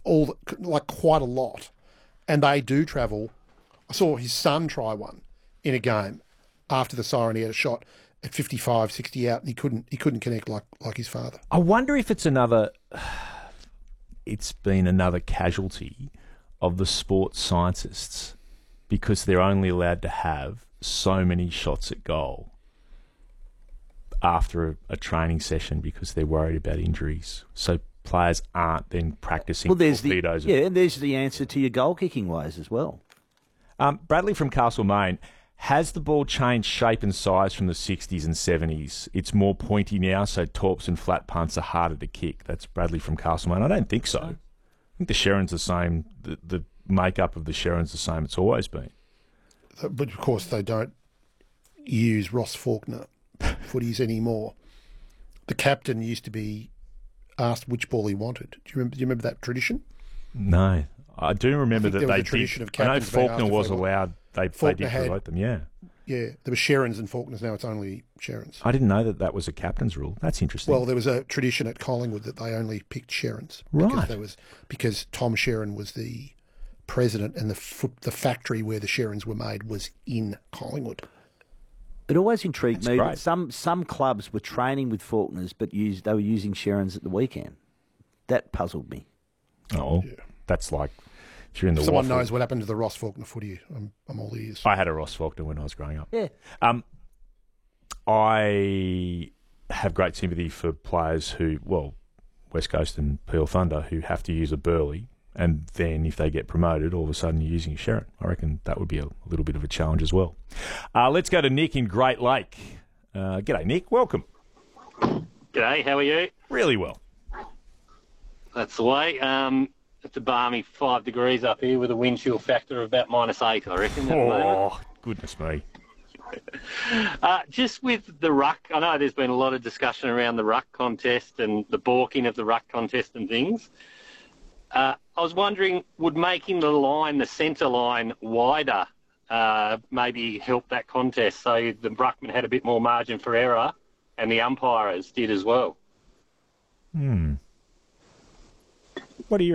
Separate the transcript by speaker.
Speaker 1: quite a lot, and they do travel. I saw his son try one in a game after the siren. He had a shot at 55, 60 out, and he couldn't connect like his father.
Speaker 2: I wonder if it's been another casualty of the sports scientists, because they're only allowed to have so many shots at goal after a training session because they're worried about injuries. So players aren't then practicing torpedoes.
Speaker 3: And there's the answer to your goal kicking ways as well.
Speaker 2: Bradley from Castlemaine, has the ball changed shape and size from the 60s and 70s? It's more pointy now, so torps and flat punts are harder to kick. That's Bradley from Castlemaine. I don't think so. I think the Sherrin's the same. The makeup of the Sherrin's the same it's always been.
Speaker 1: But, of course, they don't use Ross Faulkner footies anymore. The captain used to be asked which ball he wanted. Do you remember that tradition?
Speaker 2: No. I do remember that they
Speaker 1: did.
Speaker 2: I know Faulkner was allowed. They did promote them, yeah.
Speaker 1: Yeah, there were Sherrins and Faulkners. Now it's only Sherrins.
Speaker 2: I didn't know that was a captain's rule. That's interesting.
Speaker 1: Well, there was a tradition at Collingwood that they only picked Sherrins.
Speaker 2: Right.
Speaker 1: Because Tom Sherrin was the president, and the factory where the Sherrins were made was in Collingwood.
Speaker 3: It always intrigued me
Speaker 2: great.
Speaker 3: that some clubs were training with Faulkners, but they were using Sherrins at the weekend. That puzzled me.
Speaker 2: Oh, yeah. That's like if you're in the
Speaker 1: Someone
Speaker 2: waffle.
Speaker 1: knows what happened to the Ross Faulkner footy. I'm all ears.
Speaker 2: I had a Ross Faulkner when I was growing up.
Speaker 3: Yeah.
Speaker 2: I have great sympathy for players who, West Coast and Peel Thunder, who have to use a Burley, and then if they get promoted, all of a sudden you're using a Sherrin. I reckon that would be a little bit of a challenge as well. Let's go to Nick in Great Lake. G'day, Nick. Welcome.
Speaker 4: G'day, how are you?
Speaker 2: Really well.
Speaker 4: That's the way. It's a balmy 5 degrees up here with a wind chill factor of about -8, I reckon, at the moment.
Speaker 2: Goodness me.
Speaker 4: Just with the ruck, I know there's been a lot of discussion around the ruck contest and the balking of the ruck contest and things. I was wondering, would making the centre line wider maybe help that contest so the ruckman had a bit more margin for error and the umpires did as well?
Speaker 2: What do you